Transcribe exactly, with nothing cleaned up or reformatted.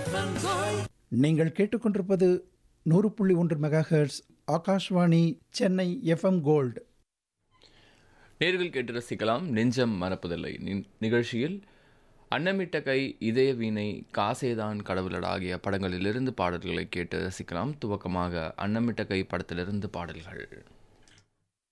நீங்கள் கேட்டுக்கொண்டிருப்பது நூறு புள்ளி ஒன்று mega hertz Akashvani Chennai FM gold. நேர்கள் கேட்டு ரசிக்கலாம் நெஞ்சம் மறப்பதில்லை நிகழ்ச்சியில் அன்னமிட்ட கை, இதய வீணை, காசேதான் கடவுளடா ஆகிய படங்களிலிருந்து பாடல்களை கேட்டு ரசிக்கலாம். துவக்கமாக அன்னமிட்ட கை படத்திலிருந்து பாடல்கள்.